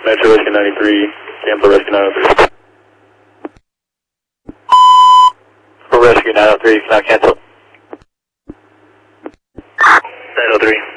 Metro Rescue 93, Tampa Rescue 903. For Rescue 903, can I cancel? 903.